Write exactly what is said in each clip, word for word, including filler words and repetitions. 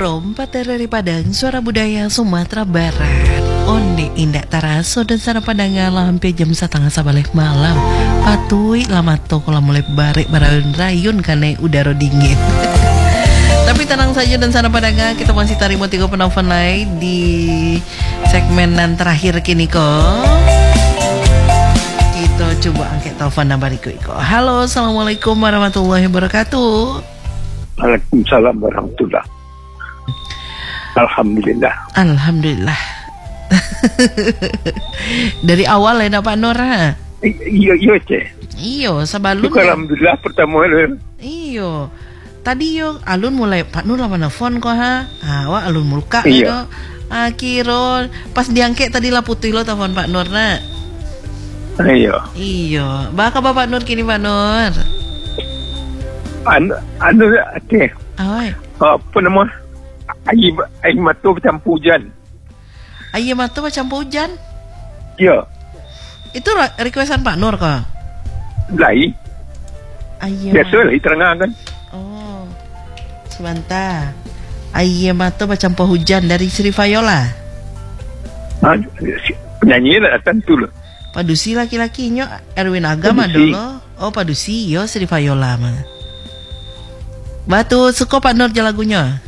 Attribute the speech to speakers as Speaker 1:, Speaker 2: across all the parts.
Speaker 1: Perompat dari Padang, suara budaya Sumatera Barat. Onde indak taraso dan sana Padang hampir jam setengah sabalik malam. Patui lama to kalau mulai barik barayun-rayun karena udara dingin. Tapi tenang saja dan sana Padang, kita masih tarimo tiga penelpon lain di segmenan terakhir kini kok. Kita coba angkat telepon nambah iko. Halo, assalamualaikum warahmatullahi wabarakatuh.
Speaker 2: Waalaikumsalam warahmatullah. Alhamdulillah.
Speaker 1: Alhamdulillah. Dari awal ya Pak Nur ha?
Speaker 2: Iya iya ceh.
Speaker 1: Iyo sabalun.
Speaker 2: Alhamdulillah pertama le.
Speaker 1: Iyo. Tadi yo alun mulai Pak Nur lah nelfon kok ha. Ah, wa alun mulka
Speaker 2: iya.
Speaker 1: Akhirnya pas diangkat tadi lah putih lo telepon Pak Nur na.
Speaker 2: Iya.
Speaker 1: Iyo. Baka Bapak Nur kini Pak Nur.
Speaker 2: Anu anu ceh.
Speaker 1: Oi.
Speaker 2: Apa nama? Air air mata campur hujan.
Speaker 1: Air mata macam hujan?
Speaker 2: Ya.
Speaker 1: Itu requestan Pak Nur kah?
Speaker 2: Lai.
Speaker 1: Air
Speaker 2: biasa lah terang kan.
Speaker 1: Oh. Sebentar. Air mata macam hujan dari Sri Viola.
Speaker 2: Ah, penyanyi lah tentu lah.
Speaker 1: Padusi laki-lakinya Erwin Agama dulu. Oh, Padusi yo Sri Viola mah. Batu suka Pak Nur je lagunya.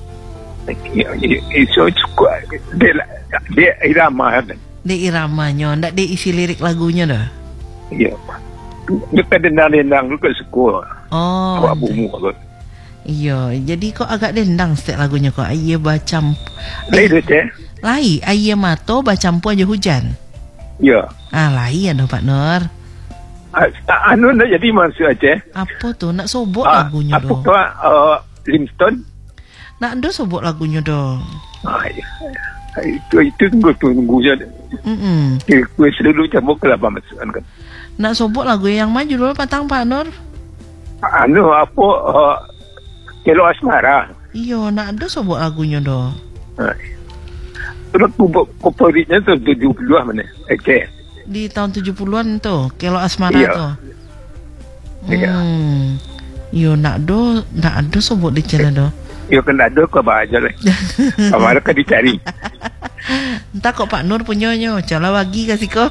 Speaker 2: Itu suka dia dia irama kan.
Speaker 1: Dia iramanya, ndak dia isi lirik lagunya dah.
Speaker 2: Iya. Dia dendang-dendang juga suka.
Speaker 1: Oh.
Speaker 2: Awak bumu apa.
Speaker 1: Iya, jadi kok agak dendang setiap lagunya kok. Aye bacam.
Speaker 2: Lai tu ceh.
Speaker 1: Lai, aye mato bacampu aja hujan.
Speaker 2: Ya.
Speaker 1: Ah, lai ada Pak Nur.
Speaker 2: Anu nak jadi maksud ceh.
Speaker 1: Apa tu? Nak sobok
Speaker 2: Ah,
Speaker 1: lagunya
Speaker 2: apa
Speaker 1: doh.
Speaker 2: kau uh, Limston?
Speaker 1: Nak do sobok lagunya doh.
Speaker 2: Ah, ya. Itu itu tunggu tunggu je.
Speaker 1: Hmm.
Speaker 2: Kue selalu campur kelapa masukkan kan.
Speaker 1: Nak sobok lagu yang maju dulu patang Pak Nur.
Speaker 2: Anu apa uh, Kelo Asmara.
Speaker 1: Iyo, nak do sobok lagunya doh.
Speaker 2: Ah. Terus favoritnya tu tujuh puluh mana? Okey.
Speaker 1: Di tahun tujuh puluhan tuh, Kelo Asmara
Speaker 2: Iya.
Speaker 1: tuh.
Speaker 2: Iya.
Speaker 1: Hmm. Yo nak do, nak do sobok di channel do.
Speaker 2: Yo kan ada kau baca lah. Awal kan dicari.
Speaker 1: Entah kok Pak Nur punyanya, cala bagi kasih kau.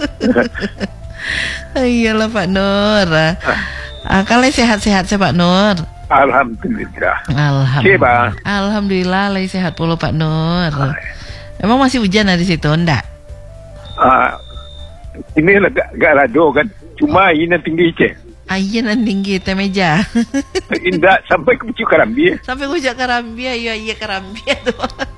Speaker 1: Iyalah Pak Nur. Ah, kalau sehat-sehat saya Pak Nur.
Speaker 2: Alhamdulillah.
Speaker 1: Alhamdulillah. Alhamdulillah, lagi sehat pula Pak Nur. Emang masih hujan di situ, enggak?
Speaker 2: Ah, ini agak agak rado kan. Cuma ini tinggi ceh.
Speaker 1: Ayen nan tinggi teh meja.
Speaker 2: Indah sampai ke pucuk Karambi.
Speaker 1: Sampai ke pucuk Karambi, iya iya Karambi tuh.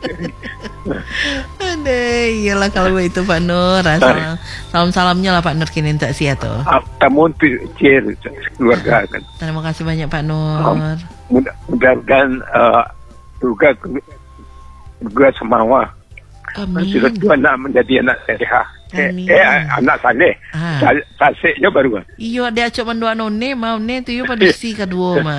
Speaker 1: Aduh, iyalah kalau itu Pak Nur. Salam, salam-salamnya lah Pak Nur kini tak sia tuh.
Speaker 2: Tamu tu cer keluarga kan.
Speaker 1: Terima kasih banyak Pak Nur.
Speaker 2: Mudah-mudahan uh, juga juga semawa.
Speaker 1: Amin.
Speaker 2: Sudah dua anak menjadi anak sehat. Eh, eh, anak saleh.
Speaker 1: Ah.
Speaker 2: Salehnya baru.
Speaker 1: Iyo dia cuma dua none mau ne tu yo pada si kedua mah.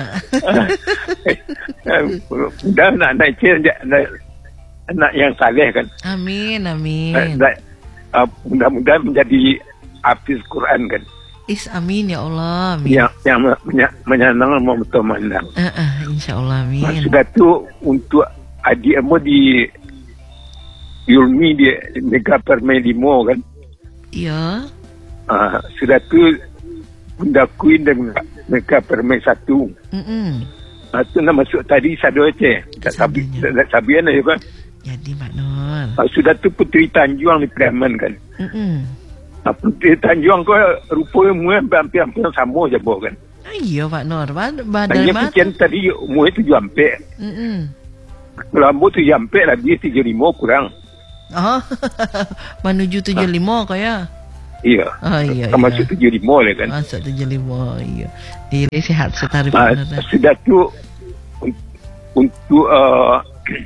Speaker 2: Mudah anak anak cer anak, anak yang saleh kan.
Speaker 1: Amin amin.
Speaker 2: Uh, mudah-mudahan menjadi hafiz Quran kan.
Speaker 1: Is amin ya Allah. Amin.
Speaker 2: Yang yang menyenangkan mau betul mandang.
Speaker 1: Uh, uh, insyaallah amin.
Speaker 2: Sudah tu untuk adik emo di Yulmi di Mega Permai lima kan.
Speaker 1: Iya.
Speaker 2: Uh, sudah tu Bunda Queen dan Mega Permai satu.
Speaker 1: Mm-mm.
Speaker 2: Uh, tu nak masuk tadi sado je. Tak sabi tak sabian aja kan.
Speaker 1: Jadi Pak Nur.
Speaker 2: Uh, sudah tu Putri Tanjung di Preman kan.
Speaker 1: Mm-mm.
Speaker 2: Uh, Putri Tanjung ko rupanya umur hampir-hampir sama je bo kan.
Speaker 1: Ah, iya Pak Nur. Badan
Speaker 2: Hanya
Speaker 1: mana?
Speaker 2: pikiran tadi umur tujuh hampir.
Speaker 1: Mm-mm.
Speaker 2: Lambu tujuh hampir lah dia tiga lima kurang.
Speaker 1: Oh. Menuju tujuh lima kaya.
Speaker 2: Iya.
Speaker 1: Oh iya.
Speaker 2: Kan masuk tujuh lima lah kan.
Speaker 1: Masuk tujuh lima. Iya. Dia sihat setari
Speaker 2: Uh,
Speaker 1: Pak.
Speaker 2: sudah tu untuk uh,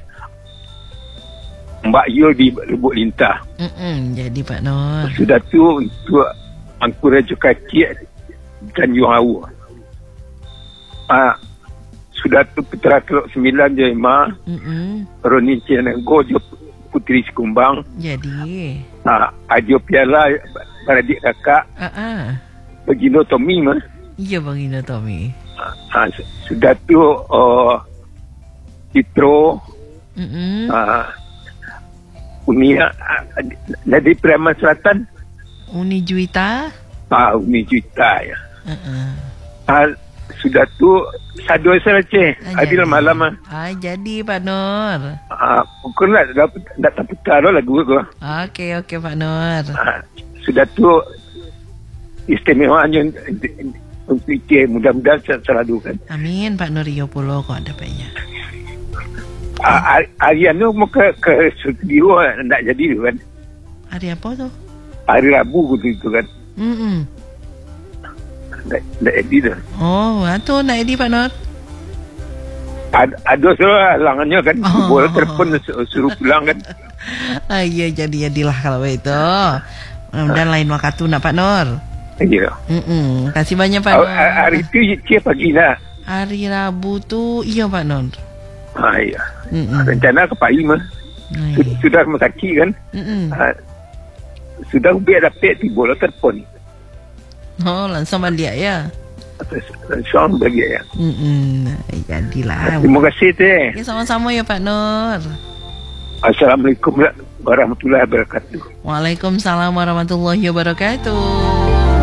Speaker 2: Mbak Yul di Lubuk Lintah.
Speaker 1: Mm-mm. Jadi Pak Nur.
Speaker 2: Sudah tu untuk Angku Raja Kacik Tanjung Hawu. Uh, sudah tu Putra Teluk Sembilan Jaima.
Speaker 1: Mm-mm.
Speaker 2: Roni Cianenggo Putri Sekumbang.
Speaker 1: Jadi.
Speaker 2: Uh, Ajo Piala beradik kakak.
Speaker 1: Ah uh-uh.
Speaker 2: Begino Tommy mah.
Speaker 1: Iya Bang Ina Tommy.
Speaker 2: Uh, sudah tu uh, Citro
Speaker 1: Mm-mm.
Speaker 2: Ah, Uni ah, dari Preman Selatan.
Speaker 1: Uni Juwita.
Speaker 2: Ah, Uni Juta ya.
Speaker 1: Uh-uh.
Speaker 2: Ah, sudah tu sadu saja.
Speaker 1: Ah,
Speaker 2: Adil
Speaker 1: jadi.
Speaker 2: malam ah.
Speaker 1: Ah, jadi Pak Nur.
Speaker 2: Ah, pukul nak dapat dapat putar lagu tu.
Speaker 1: Oke, oke Pak Nur.
Speaker 2: Ah, sudah tu istimewanya untuk Ike, mudah-mudahan selalu kan.
Speaker 1: Amin Pak Nur Rio Pulo kok ada banyak.
Speaker 2: Ah, hari anu mau ke ke studio nak jadi tu kan.
Speaker 1: Hari apa tuh?
Speaker 2: Hari Rabu gitu kan.
Speaker 1: Mm-mm.
Speaker 2: Nak nak jadi tu.
Speaker 1: Oh, atuh nak edi Pak Nur.
Speaker 2: Ada ada salah halangannya kan.
Speaker 1: Oh.
Speaker 2: Boleh telefon sur- suruh pulang kan.
Speaker 1: Ah, iya jadi jadilah kalau itu. Dan lain waktu nak Pak Nur.
Speaker 2: Ya.
Speaker 1: Mm-mm. Kasih banyak Pak
Speaker 2: Ah,
Speaker 1: Nur.
Speaker 2: Hari tu Ike pagi nak.
Speaker 1: Hari Rabu tuh iya Pak Nur.
Speaker 2: Ah, ya.
Speaker 1: Mm-mm.
Speaker 2: Rencana ke Pai mah.
Speaker 1: Ai.
Speaker 2: Sudah, sudah rumah sakit kan.
Speaker 1: Mm-mm.
Speaker 2: Ah, sudah biar dapat tiba lah telefon.
Speaker 1: Oh, langsung balik ya.
Speaker 2: Langsung bagi ya.
Speaker 1: Mm-mm. Jadilah.
Speaker 2: Terima kasih teh.
Speaker 1: Ya sama-sama ya Pak Nur.
Speaker 2: Assalamualaikum warahmatullahi wabarakatuh.
Speaker 1: Waalaikumsalam warahmatullahi wabarakatuh.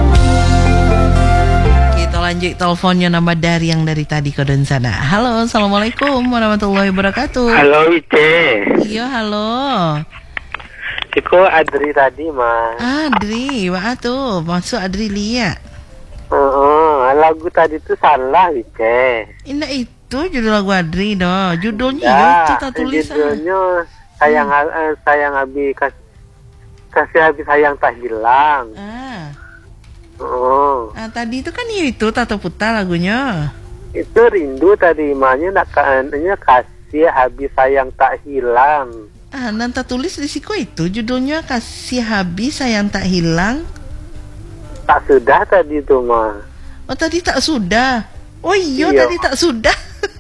Speaker 1: Kita lanjut teleponnya nama dari yang dari tadi ke dan sana. Halo, assalamualaikum warahmatullahi wabarakatuh.
Speaker 3: Halo Ice,
Speaker 1: Iya, halo.
Speaker 3: Iko Adri tadi mah.
Speaker 1: Adri, wah tuh masuk Adri lihat.
Speaker 3: Uh, lagu tadi tuh salah Ice.
Speaker 1: Indah itu judul lagu Adri doh. Judulnya
Speaker 3: Ya,
Speaker 1: ya, itu tak tulis. ah.
Speaker 3: judulnya sayang eh, sayang Abi kas, kasih Abi sayang tak hilang.
Speaker 1: Ah.
Speaker 3: Oh,
Speaker 1: Ah, tadi itu kan ya itu Tato Puta lagunya.
Speaker 3: itu rindu tadi mahnya nak kaannya kasih Abi sayang tak hilang.
Speaker 1: Ah, nanti tulis di siku itu judulnya Kasih Habis Sayang Tak Hilang.
Speaker 3: Tak sudah tadi tuh mah.
Speaker 1: Oh, tadi tak sudah. Oh iya,
Speaker 3: Iya.
Speaker 1: tadi tak sudah.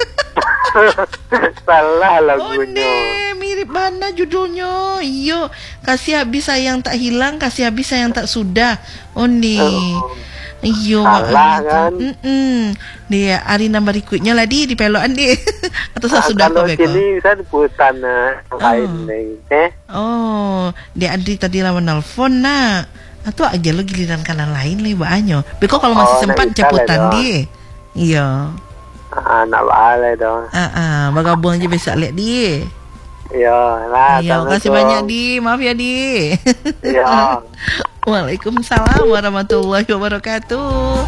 Speaker 3: Salah
Speaker 1: Oh
Speaker 3: lagunya.
Speaker 1: ne, mirip mana judulnya? Iya, Kasih Habis Sayang Tak Hilang, Kasih Habis Sayang Tak Sudah. Oh ne. Iya,
Speaker 3: Salah,
Speaker 1: makanya.
Speaker 3: kan?
Speaker 1: Mm-mm. Dia hari nambah berikutnya lah di di pelokan di. Atau saya
Speaker 3: Ah,
Speaker 1: sudah
Speaker 3: kalau
Speaker 1: kok Beko?
Speaker 3: sini bisa diputar nah lain nih. Eh,
Speaker 1: Oh, dia Adri tadi lawan nelfon nak. Atau aja lo giliran kanan lain lah banyak. Beko kalau masih
Speaker 3: Oh,
Speaker 1: sempat
Speaker 3: nak bisa
Speaker 1: ceputan
Speaker 3: lah,
Speaker 1: dia. Iya.
Speaker 3: ah, nak balai dong.
Speaker 1: Ah, ah, bergabung aja besok lihat dia.
Speaker 3: Ya, lah.
Speaker 1: Iya, kasih banyak di. Maaf ya di.
Speaker 3: Ya.
Speaker 1: Waalaikumsalam warahmatullahi wabarakatuh.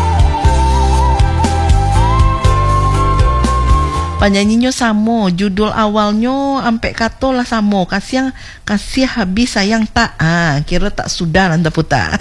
Speaker 1: Penyanyinya samo, judul awalnya ampe kato lah samo, kasih kasih habis sayang tak, ah kira tak sudah nanti putar.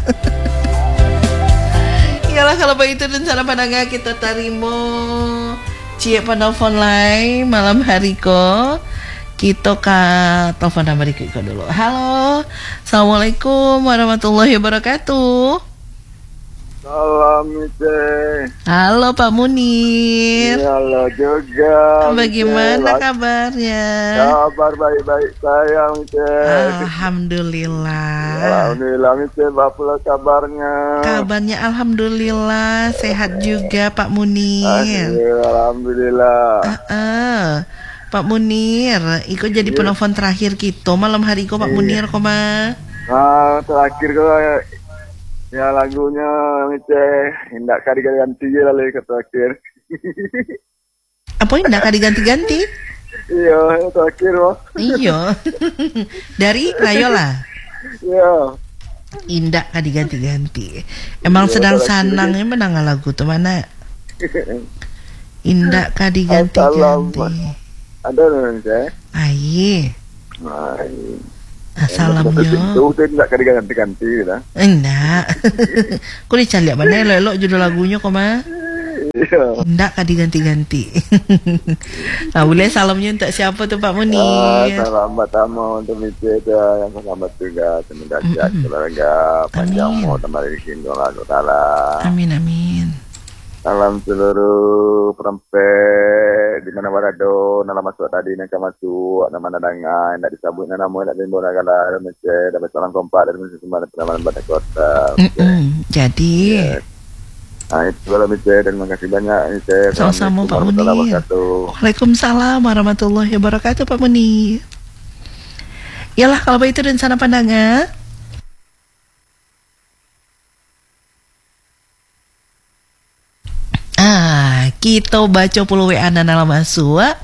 Speaker 1: Iyalah kalau begitu dan sana pandangan kita tarimo cie penelpon lain malam hari ko. Kita ke telepon nama Riko dulu. Halo, assalamualaikum warahmatullahi wabarakatuh.
Speaker 2: Salam Ice.
Speaker 1: Halo Pak Munir.
Speaker 2: Halo juga.
Speaker 1: Bagaimana kabarnya?
Speaker 2: Kabar baik-baik sayang Ice.
Speaker 1: Alhamdulillah.
Speaker 2: Alhamdulillah Ice, apa kabarnya?
Speaker 1: Kabarnya alhamdulillah sehat juga Pak Munir.
Speaker 2: Alhamdulillah.
Speaker 1: Ah, ah. Pak Munir, ikut jadi penelpon terakhir kita malam hari ko Pak Munir koma.
Speaker 2: Nah, terakhir kau ya lagunya Ice, hendak kali ganti je lah ke terakhir.
Speaker 1: Apa ini ndak diganti-ganti?
Speaker 2: Iya, terakhir loh.
Speaker 1: Iya. Dari Rayola.
Speaker 2: Iya.
Speaker 1: Indah kan diganti-ganti. Emang sedang sanangnya menang lagu tuh mana? Indah kan diganti-ganti.
Speaker 2: Ada nanti.
Speaker 1: Aye.
Speaker 2: Ay.
Speaker 1: Salamnya.
Speaker 2: Itu tu tidak kali ganti-ganti lah.
Speaker 1: Enggak. Kau dicari mana elok judul lagunya kok mah?
Speaker 2: Iya.
Speaker 1: Enggak kan diganti-ganti. Nah, boleh salamnya untuk siapa tuh Pak
Speaker 2: Ah,
Speaker 1: Munir?
Speaker 2: selamat tamu untuk Ice yang selamat juga. Semoga sehat keluarga panjang
Speaker 1: Amin.
Speaker 2: umur tambah rezeki doa Allah Taala.
Speaker 1: Amin amin.
Speaker 2: Salam seluruh perempuan di mana berada, nama masuk tadi nak masuk, nama nadangan, nak disambut nama nak timbul negara Mesir, dapat salam kompak dari Mesir semua dalam pada kota.
Speaker 1: Mm-mm. Jadi
Speaker 2: Ya.
Speaker 4: Nah, itu kalau Mice, dan makasih banyak Mice.
Speaker 1: Sama-sama Pak Munir. Waalaikumsalam warahmatullahi wabarakatuh Pak Munir. Yalah kalau begitu dan sana pandangan. Ah, kita baca puluh W A nan alam asua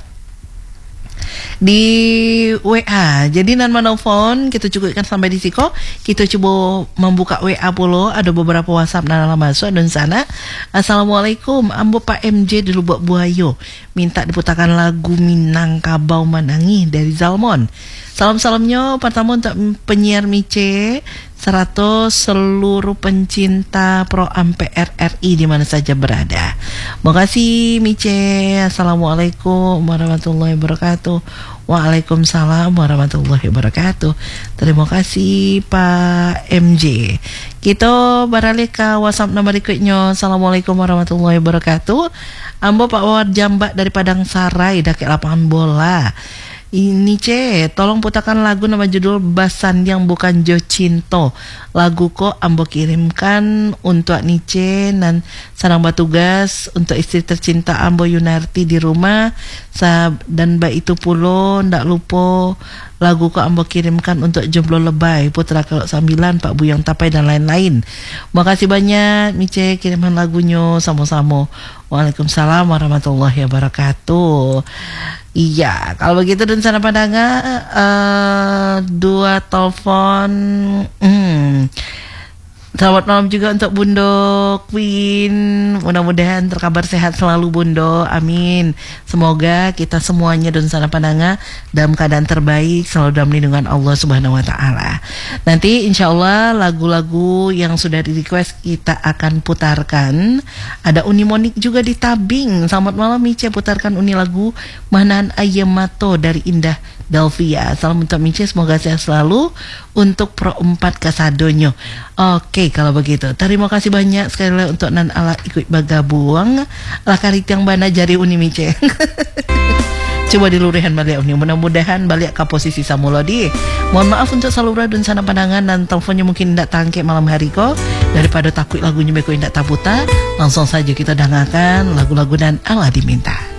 Speaker 1: di W A. Jadi nan manofon kita cukupkan sampai di siko. Kita coba membuka W A puluh. Ada beberapa WhatsApp nan alam asua dan sana. Assalamualaikum, ambo Pak M J di Lubuk Buayo. Minta diputarkan lagu Minangkabau Manangi dari Zalmon. Salam-salamnya pertama untuk penyiar Mice seratus seluruh pencinta Pro Am P R R I di mana saja berada. Makasih Mice. Assalamualaikum warahmatullahi wabarakatuh. Waalaikumsalam warahmatullahi wabarakatuh. Terima kasih Pak M J. Kita beralih ke WhatsApp nomor berikutnya. Assalamualaikum warahmatullahi wabarakatuh. Ambo Pak Wawar Jambak dari Padang Sarai dakek lapangan bola. Ini ce, tolong putarkan lagu nama judul Basan yang bukan Jo Cinto. Lagu kok ambo kirimkan untuk Nice dan sarang batugas untuk istri tercinta ambo Yunarti di rumah. Dan mbak itu pulo ndak lupa lagu kok ambo kirimkan untuk jomblo lebay Putra Kelok Sambilan, Pak Buyang Tapai dan lain-lain. Makasih banyak Nice kiriman lagunya sama-sama. Waalaikumsalam warahmatullahi wabarakatuh. Iya, kalau begitu dan sana pandangan uh, dua telepon. Hmm. Selamat malam juga untuk Bundo Queen. Mudah-mudahan terkabar sehat selalu Bundo. Amin. Semoga kita semuanya dan sana pandangan dalam keadaan terbaik, selalu dalam lindungan Allah Subhanahu wa taala. Nanti insya Allah lagu-lagu yang sudah di request kita akan putarkan. Ada Uni Monik juga di tabing. Selamat malam Mice, putarkan Uni lagu Manan Ayemato dari Indah Delvia. Salam untuk Mice, semoga sehat selalu untuk Pro empat Kasadonyo. Oke, kalau begitu terima kasih banyak sekali lagi untuk nan ala ikut bagabung ala karit yang bana jari Uni Mice. Coba dilurihan balik Uni, mudah-mudahan balik ke posisi samulodi. Mohon maaf untuk salura dan sana pandangan dan teleponnya mungkin tidak tangke malam hari kok. Daripada takut lagunya beko tidak taputa, langsung saja kita dengarkan lagu-lagu dan ala diminta.